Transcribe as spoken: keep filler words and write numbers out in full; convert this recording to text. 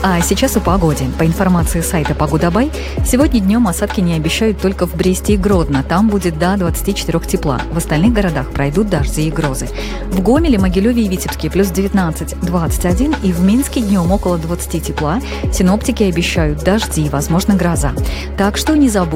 А сейчас о погоде. По информации сайта Погодабай, сегодня днем осадки не обещают только в Бресте и Гродно. Там будет до двадцати четырёх тепла. В остальных городах пройдут дожди и грозы. В Гомеле, Могилеве и Витебске плюс девятнадцать - двадцать один, и в Минске днем около двадцати тепла. Синоптики обещают дожди, возможно, гроза. Так что не забудьте